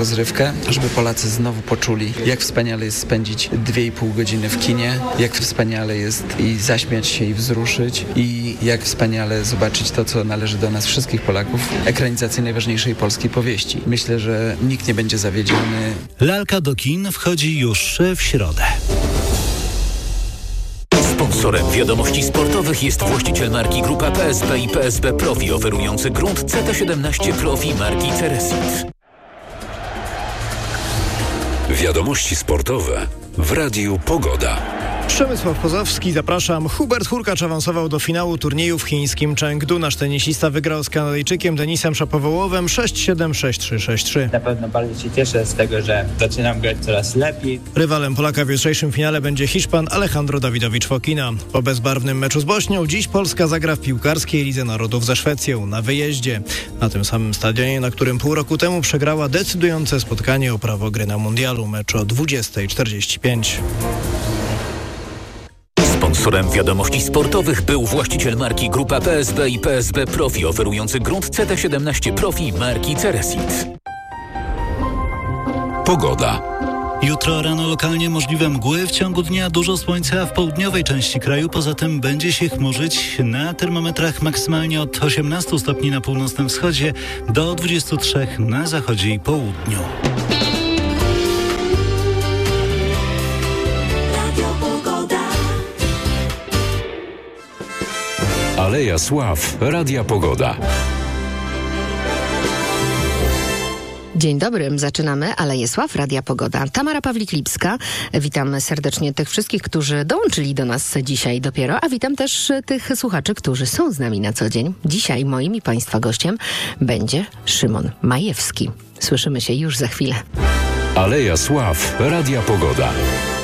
rozrywkę, żeby Polacy znowu poczuli, jak wspaniale jest spędzić 2,5 godziny w kinie, jak wspaniale jest i zaśmiać się i wzruszyć i jak wspaniale zobaczyć to, co należy do nas wszystkich Polaków, ekranizację najważniejszej polskiej powieści. Myślę, że nikt nie będzie zawiedziony. Lalka do kin wchodzi już w środę. Sponsorem wiadomości sportowych jest właściciel marki Grupa PSB i PSB Profi, oferujący grunt CT17 Profi marki Ceresit. Wiadomości sportowe w Radiu Pogoda. Przemysław Pozowski, zapraszam. Hubert Hurkacz awansował do finału turnieju w chińskim Chengdu. Nasz tenisista wygrał z Kanadyjczykiem Denisem Szapowołowem 6-7, 6-3, 6-3. Na pewno bardzo się cieszę z tego, że zaczynam grać coraz lepiej. Rywalem Polaka w jutrzejszym finale będzie Hiszpan Alejandro Dawidowicz-Fokina. Po bezbarwnym meczu z Bośnią dziś Polska zagra w piłkarskiej Lidze Narodów ze Szwecją na wyjeździe. Na tym samym stadionie, na którym pół roku temu przegrała decydujące spotkanie o prawo gry na mundialu, mecz o 20:45. Sponsorem wiadomości sportowych był właściciel marki Grupa PSB i PSB Profi, oferujący grunt CT17 Profi marki Ceresit. Pogoda. Jutro rano lokalnie możliwe mgły, w ciągu dnia dużo słońca w południowej części kraju, poza tym będzie się chmurzyć na termometrach maksymalnie od 18 stopni na północnym wschodzie do 23 na zachodzie i południu. Aleja Sław, Radia Pogoda. Dzień dobry, zaczynamy Aleję Sław, Radia Pogoda. Tamara Pawlik-Lipska. Witam serdecznie tych wszystkich, którzy dołączyli do nas dzisiaj dopiero, a witam też tych słuchaczy, którzy są z nami na co dzień. Dzisiaj moim i Państwa gościem będzie Szymon Majewski. Słyszymy się już za chwilę. Aleja Sław, Radia Pogoda.